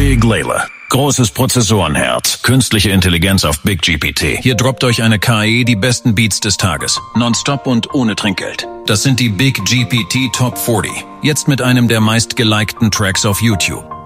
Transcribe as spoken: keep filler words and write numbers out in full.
Big Layla. Großes Prozessorenherz, künstliche Intelligenz auf Big G P T. Hier droppt euch eine K I die besten Beats des Tages. Nonstop und ohne Trinkgeld. Das sind die Big G P T Top vierzig. Jetzt mit einem der meistgelikten Tracks auf YouTube.